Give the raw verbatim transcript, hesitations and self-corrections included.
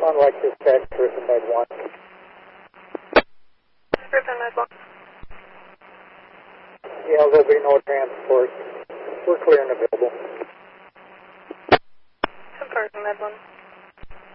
On like dispatch, Griffin Med one. Griffin Med one. Yeah, there'll be no transport. We're clear and available. Confirm Med one.